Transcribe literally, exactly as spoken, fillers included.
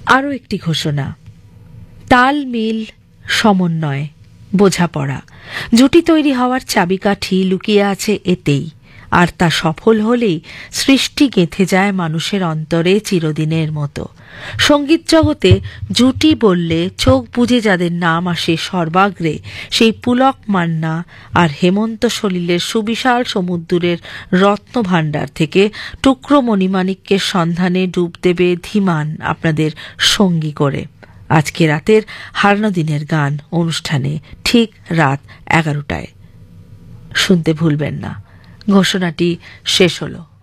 আরও একটি ঘোষণা, তাল মিল, সমন্বয়, বোঝাপড়া জুটি তৈরি হওয়ার চাবিকাঠি লুকিয়ে আছে এতেই, আর তা সফল হলেই সৃষ্টি গেঁথে যায় মানুষের অন্তরে চিরদিনের মতো। সঙ্গীত জগতে জুটি বললে চোখ বুজে যাদের নাম আসে সর্বাগ্রে, সেই পুলক মান্না আর হেমন্ত সলিলের সুবিশাল সমুদ্রের রত্নভাণ্ডার থেকে টুকরো মণিমাণিক্যের সন্ধানে ডুব দেবে ধীমান আপনাদের সঙ্গী করে আজকে রাতের হারানো দিনের গান অনুষ্ঠানে ঠিক রাত এগারোটায়। শুনতে ভুলবেন না। ঘোষণাটি শেষ হলো।